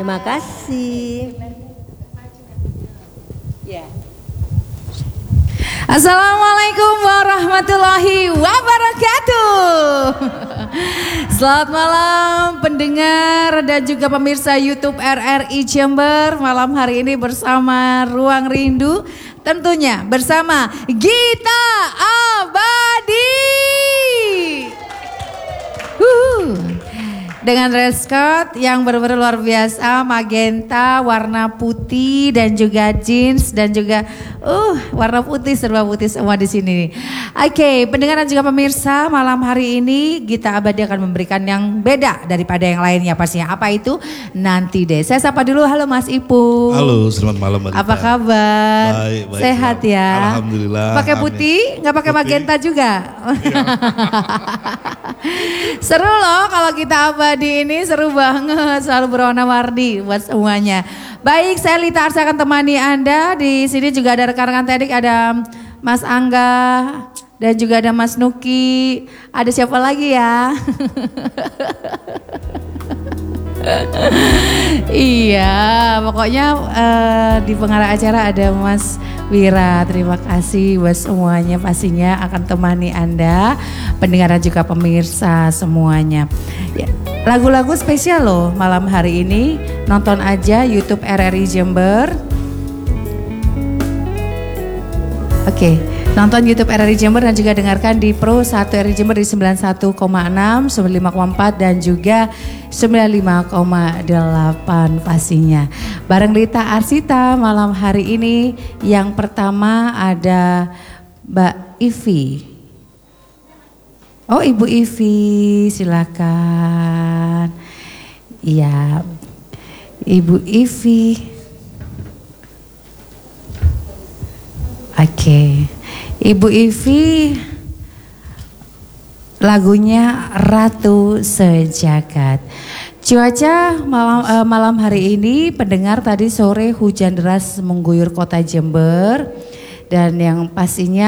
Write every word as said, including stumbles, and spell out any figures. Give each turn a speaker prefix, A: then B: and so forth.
A: Terima kasih. Ya.
B: Assalamualaikum warahmatullahi wabarakatuh. Selamat malam pendengar dan juga pemirsa YouTube R R I Jember. Malam hari ini bersama Ruang Rindu, tentunya bersama Gita Abadi. Huh. Dengan dress code yang benar-benar luar biasa, magenta, warna putih dan juga jeans dan juga uh warna putih, serba putih semua di sini. Oke, okay, pendengar dan juga pemirsa, malam hari ini Gita Abadi akan memberikan yang beda daripada yang lainnya pastinya. Apa itu? Nanti deh. Saya sapa dulu, halo Mas Ipung.
C: Halo, selamat malam Mbak Gita.
B: Apa kabar?
C: Baik, baik.
B: Sehat selamat. Ya.
C: Alhamdulillah.
B: Pakai putih, nggak pakai magenta juga.
C: Iya.
B: Seru loh kalau Gita Abadi ini, seru banget, selalu berwarna-warni buat semuanya. Baik, saya Lita Arsa akan temani Anda. Di sini juga ada rekan-rekan teknik, ada Mas Angga dan juga ada Mas Nuki. Ada siapa lagi ya? Iya, pokoknya uh, di pengarah acara ada Mas Wira. Terima kasih buat semuanya, pastinya akan temani Anda, pendengar dan juga pemirsa semuanya. Ya, lagu-lagu spesial loh malam hari ini. Nonton aja YouTube R R I Jember. Oke, okay. Nonton YouTube R R I Jember dan juga dengarkan di Pro satu R R I Jember di sembilan puluh satu koma enam, sembilan puluh lima koma empat dan juga sembilan puluh lima koma delapan pastinya. Bareng Lita Arsita malam hari ini. Yang pertama ada Mbak Ivi. Oh, Ibu Ivi, silakan. Iya, Ibu Ivi. Oke. Okay. Ibu Ivi, lagunya Ratu Sejagat. Cuaca malam, uh, malam hari ini, pendengar, tadi sore hujan deras mengguyur kota Jember. Dan yang pastinya